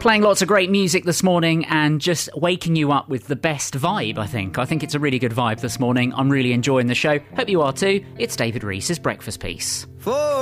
Playing lots of great music this morning and just waking you up with the best vibe, I think. I think it's a really good vibe this morning. I'm really enjoying the show. Hope you are too. It's David Rees' Breakfast Piece.